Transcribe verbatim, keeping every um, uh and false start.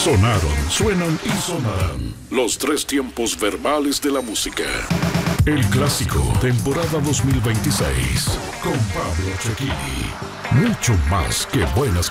Sonaron, suenan y sonarán los tres tiempos verbales de la música. El Clásico, temporada dos mil veintiséis, con Pablo Cecchini. Mucho más que buenas